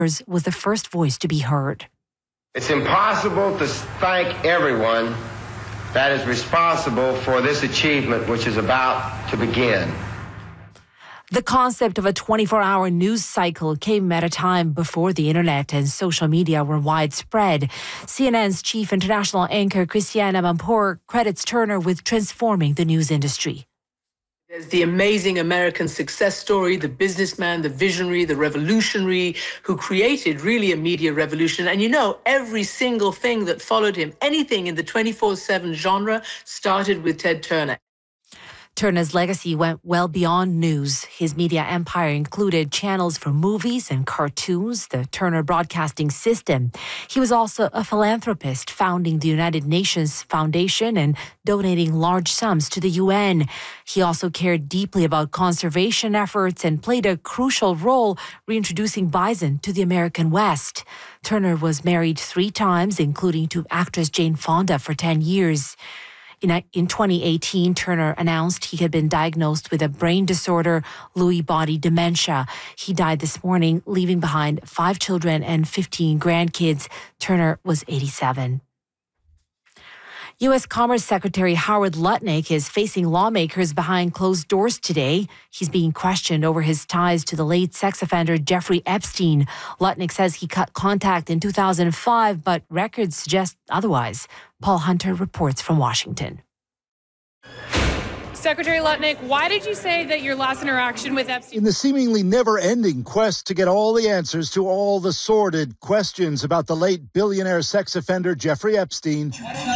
was the first voice to be heard. It's impossible to thank everyone that is responsible for this achievement which is about to begin. The concept of a 24-hour news cycle came at a time before the internet and social media were widespread. CNN's chief international anchor Christiane Amanpour credits Turner with transforming the news industry. There's the amazing American success story, the businessman, the visionary, the revolutionary who created really a media revolution. And you know, every single thing that followed him, anything in the 24/7 genre, started with Ted Turner. Turner's legacy went well beyond news. His media empire included channels for movies and cartoons, the Turner Broadcasting System. He was also a philanthropist, founding the United Nations Foundation and donating large sums to the UN. He also cared deeply about conservation efforts and played a crucial role reintroducing bison to the American West. Turner was married 3 times, including to actress Jane Fonda for 10 years. In 2018, Turner announced he had been diagnosed with a brain disorder, Lewy body dementia. He died this morning, leaving behind 5 children and 15 grandkids. Turner was 87. U.S. Commerce Secretary Howard Lutnick is facing lawmakers behind closed doors today. He's being questioned over his ties to the late sex offender Jeffrey Epstein. Lutnick says he cut contact in 2005, but records suggest otherwise. Paul Hunter reports from Washington. Secretary Lutnick, why did you say that your last interaction with Epstein... In the seemingly never-ending quest to get all the answers to all the sordid questions about the late billionaire sex offender Jeffrey Epstein...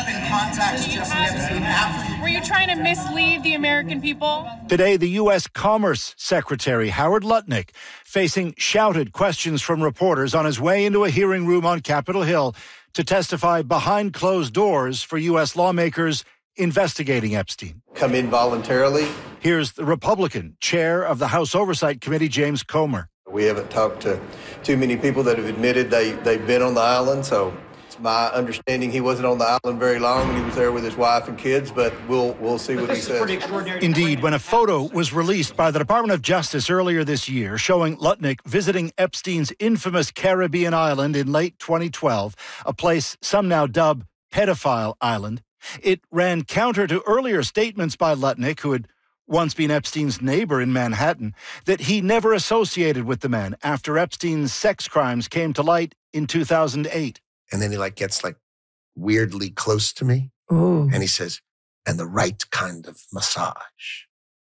Were you trying to mislead the American people? Today, the U.S. Commerce Secretary Howard Lutnick facing shouted questions from reporters on his way into a hearing room on Capitol Hill to testify behind closed doors for U.S. lawmakers investigating Epstein. Come in voluntarily. Here's the Republican chair of the House Oversight Committee, James Comer. We haven't talked to too many people that have admitted they've been on the island, so it's my understanding he wasn't on the island very long and he was there with his wife and kids, but we'll see what he says. Indeed, when a photo was released by the Department of Justice earlier this year showing Lutnick visiting Epstein's infamous Caribbean island in late 2012, a place some now dub Pedophile Island, it ran counter to earlier statements by Lutnick, who had once been Epstein's neighbor in Manhattan, that he never associated with the man after Epstein's sex crimes came to light in 2008. And then he gets weirdly close to me. Ooh. And he says, and the right kind of massage.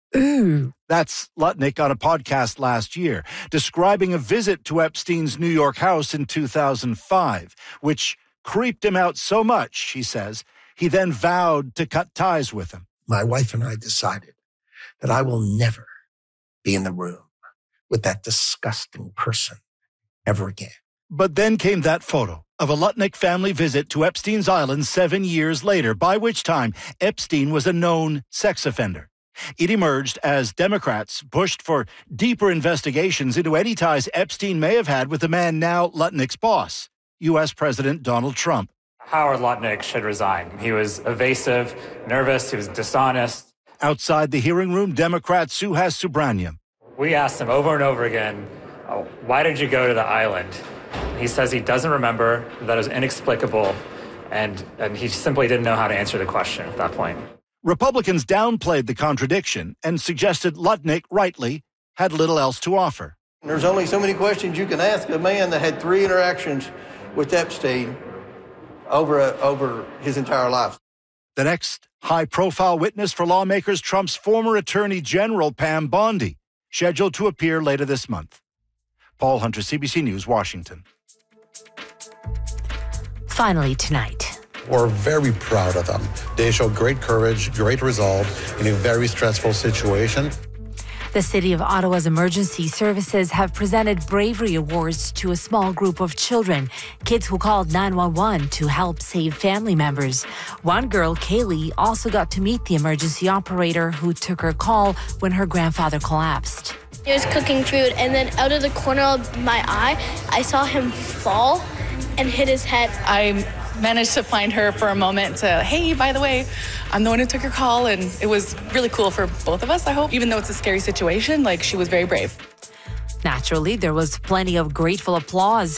Ooh. That's Lutnick on a podcast last year, describing a visit to Epstein's New York house in 2005, which creeped him out so much, he says, he then vowed to cut ties with him. My wife and I decided that I will never be in the room with that disgusting person ever again. But then came that photo of a Lutnick family visit to Epstein's Island 7 years later, by which time Epstein was a known sex offender. It emerged as Democrats pushed for deeper investigations into any ties Epstein may have had with the man now Lutnick's boss, U.S. President Donald Trump. Howard Lutnick should resign. He was evasive, nervous, he was dishonest. Outside the hearing room, Democrat Suhas Subramanian. We asked him over and over again, why did you go to the island? He says he doesn't remember, that it was inexplicable, and he simply didn't know how to answer the question at that point. Republicans downplayed the contradiction and suggested Lutnick, rightly, had little else to offer. There's only so many questions you can ask a man that had 3 interactions with Epstein over his entire life. The next high-profile witness for lawmakers, Trump's former Attorney General Pam Bondi, scheduled to appear later this month. Paul Hunter, CBC News, Washington. Finally tonight. We're very proud of them. They show great courage, great resolve in a very stressful situation. The City of Ottawa's emergency services have presented bravery awards to a small group of children, kids who called 911 to help save family members. One girl, Kaylee, also got to meet the emergency operator who took her call when her grandfather collapsed. He was cooking food, and then out of the corner of my eye, I saw him fall and hit his head. I managed to find her for a moment to, hey, by the way, I'm the one who took your call, and it was really cool for both of us, I hope. Even though it's a scary situation, she was very brave. Naturally, there was plenty of grateful applause